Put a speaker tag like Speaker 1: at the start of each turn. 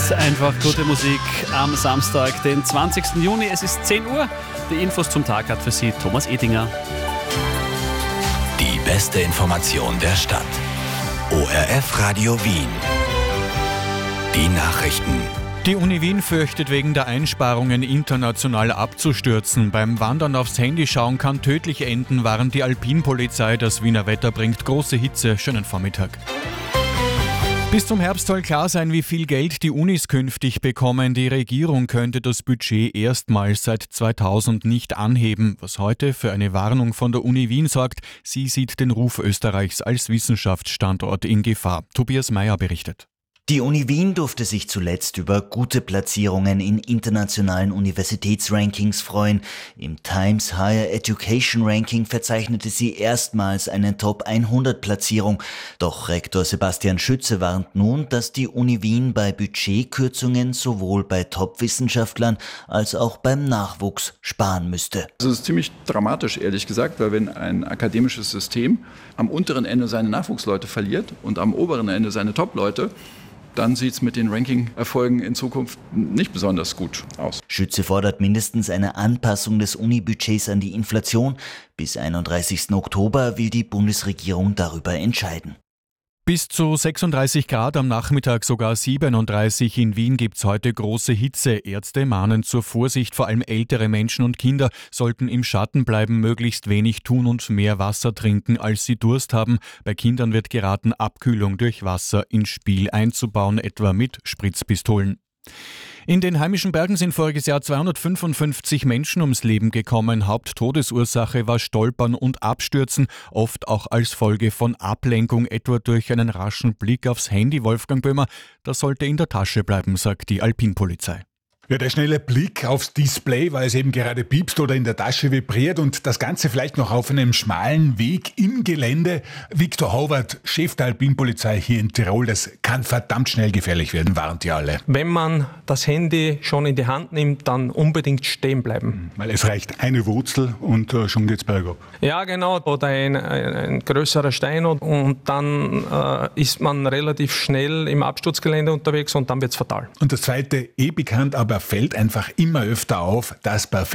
Speaker 1: einfach gute Musik am Samstag, den 20. Juni. Es ist 10 Uhr. Die Infos zum Tag hat für Sie Thomas Edinger.
Speaker 2: Die beste Information der Stadt. ORF Radio Wien. Die Nachrichten.
Speaker 3: Die Uni Wien fürchtet wegen der Einsparungen international abzustürzen. Beim Wandern aufs Handy schauen kann tödlich enden, warnt die Alpinpolizei. Das Wiener Wetter bringt große Hitze. Schönen Vormittag. Bis zum Herbst soll klar sein, wie viel Geld die Unis künftig bekommen. Die Regierung könnte das Budget erstmals seit 2000 nicht anheben, was heute für eine Warnung von der Uni Wien sorgt. Sie sieht den Ruf Österreichs als Wissenschaftsstandort in Gefahr. Tobias Meyer berichtet.
Speaker 4: Die Uni Wien durfte sich zuletzt über gute Platzierungen in internationalen Universitätsrankings freuen. Im Times Higher Education Ranking verzeichnete sie erstmals eine Top-100-Platzierung. Doch Rektor Sebastian Schütze warnt nun, dass die Uni Wien bei Budgetkürzungen sowohl bei Top-Wissenschaftlern als auch beim Nachwuchs sparen müsste.
Speaker 5: Das ist ziemlich dramatisch, ehrlich gesagt, weil wenn ein akademisches System am unteren Ende seine Nachwuchsleute verliert und am oberen Ende seine Top-Leute, dann sieht es mit den Ranking-Erfolgen in Zukunft nicht besonders gut aus.
Speaker 4: Schütze fordert mindestens eine Anpassung des Uni-Budgets an die Inflation. Bis 31. Oktober will die Bundesregierung darüber entscheiden.
Speaker 3: Bis zu 36 Grad, am Nachmittag sogar 37. In Wien gibt's heute große Hitze. Ärzte mahnen zur Vorsicht, vor allem ältere Menschen und Kinder sollten im Schatten bleiben, möglichst wenig tun und mehr Wasser trinken, als sie Durst haben. Bei Kindern wird geraten, Abkühlung durch Wasser ins Spiel einzubauen, etwa mit Spritzpistolen. In den heimischen Bergen sind voriges Jahr 255 Menschen ums Leben gekommen. Haupttodesursache war Stolpern und Abstürzen, oft auch als Folge von Ablenkung, etwa durch einen raschen Blick aufs Handy. Wolfgang Böhmer, das sollte in der Tasche bleiben, sagt die Alpinpolizei.
Speaker 6: Ja, der schnelle Blick aufs Display, weil es eben gerade piepst oder in der Tasche vibriert und das Ganze vielleicht noch auf einem schmalen Weg im Gelände. Viktor Howard, Chef der Alpinpolizei hier in Tirol, das kann verdammt schnell gefährlich werden, warnt ihr alle.
Speaker 7: Wenn man das Handy schon in die Hand nimmt, dann unbedingt stehen bleiben.
Speaker 6: Weil es reicht eine Wurzel und schon geht's bergab.
Speaker 7: Ja, genau. Oder ein größerer Stein und dann ist man relativ schnell im Absturzgelände unterwegs und dann wird's fatal.
Speaker 6: Und das zweite, bekannt, aber fällt einfach immer öfter auf, das perfekte